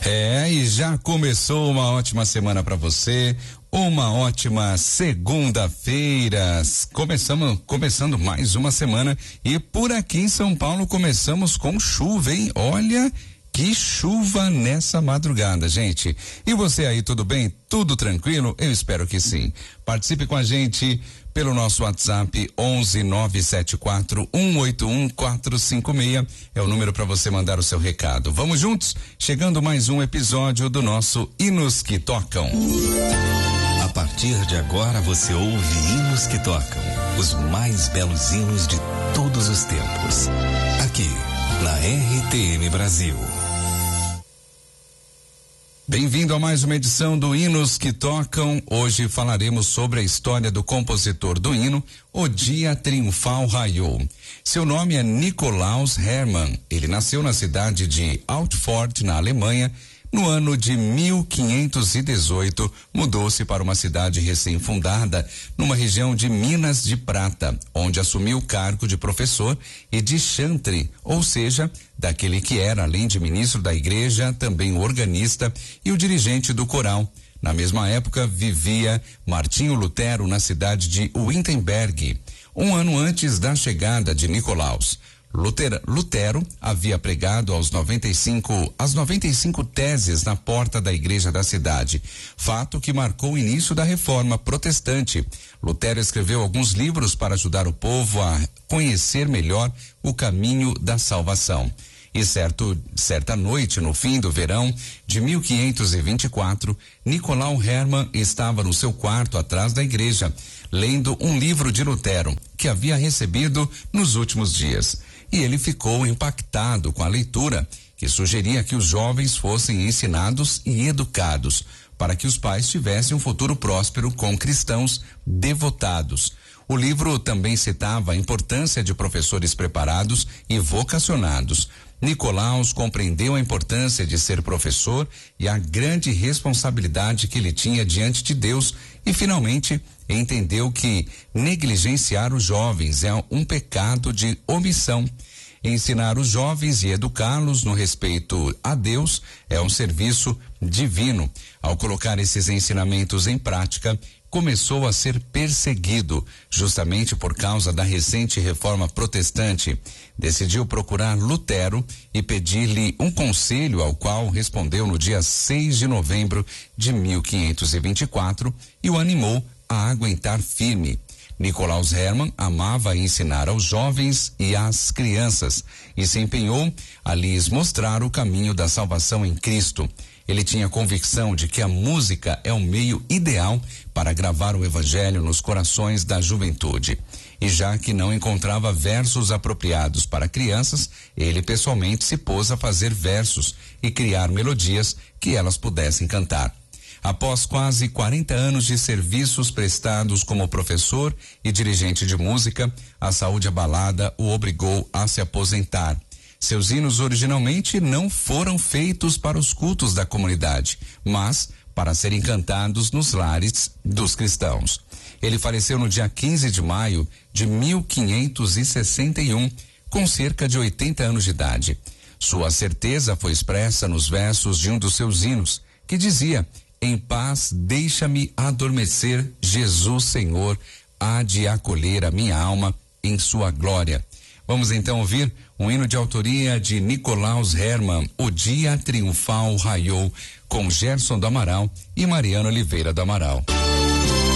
E já começou uma ótima semana para você, uma ótima segunda-feira. Começando mais uma semana e por aqui em São Paulo começamos com chuva, hein? Olha que chuva nessa madrugada, gente. E você aí, tudo bem? Tudo tranquilo? Eu espero que sim. Participe com a gente pelo nosso WhatsApp 11 974 181 456 é o número para você mandar o seu recado. Vamos juntos? Chegando mais um episódio do nosso Hinos que Tocam. A partir de agora você ouve Hinos que Tocam, os mais belos hinos de todos os tempos. Aqui na RTM Brasil. Bem-vindo a mais uma edição do Hinos que Tocam. Hoje falaremos sobre a história do compositor do hino O Dia Triunfal Raiou. Seu nome é Nikolaus Hermann. Ele nasceu na cidade de Altfort, na Alemanha. No ano de 1518, mudou-se para uma cidade recém-fundada, numa região de Minas de Prata, onde assumiu o cargo de professor e de chantre, ou seja, daquele que era, além de ministro da igreja, também o organista e o dirigente do coral. Na mesma época, vivia Martinho Lutero na cidade de Wittenberg, um ano antes da chegada de Nikolaus. Lutero havia pregado as 95 teses na porta da igreja da cidade, fato que marcou o início da reforma protestante. Lutero escreveu alguns livros para ajudar o povo a conhecer melhor o caminho da salvação. E certa noite, no fim do verão de 1524, Nikolaus Hermann estava no seu quarto atrás da igreja, lendo um livro de Lutero, que havia recebido nos últimos dias. E ele ficou impactado com a leitura, que sugeria que os jovens fossem ensinados e educados, para que os pais tivessem um futuro próspero com cristãos devotados. O livro também citava a importância de professores preparados e vocacionados. Nikolaus compreendeu a importância de ser professor e a grande responsabilidade que ele tinha diante de Deus e, finalmente, entendeu que negligenciar os jovens é um pecado de omissão. Ensinar os jovens e educá-los no respeito a Deus é um serviço divino. Ao colocar esses ensinamentos em prática, começou a ser perseguido, justamente por causa da recente reforma protestante. Decidiu procurar Lutero e pedir-lhe um conselho, ao qual respondeu no dia 6 de novembro de 1524 e o animou a aguentar firme. Nikolaus Hermann amava ensinar aos jovens e às crianças e se empenhou a lhes mostrar o caminho da salvação em Cristo. Ele tinha convicção de que a música é o meio ideal para gravar o evangelho nos corações da juventude. E já que não encontrava versos apropriados para crianças, ele pessoalmente se pôs a fazer versos e criar melodias que elas pudessem cantar. Após quase 40 anos de serviços prestados como professor e dirigente de música, a saúde abalada o obrigou a se aposentar. Seus hinos originalmente não foram feitos para os cultos da comunidade, mas para serem cantados nos lares dos cristãos. Ele faleceu no dia 15 de maio de 1561, com cerca de 80 anos de idade. Sua certeza foi expressa nos versos de um dos seus hinos, que dizia: "Em paz deixa-me adormecer, Jesus Senhor, há de acolher a minha alma em sua glória." Vamos então ouvir um hino de autoria de Nikolaus Hermann, O Dia Triunfal Raiou, com Gerson do Amaral e Mariana Oliveira do Amaral.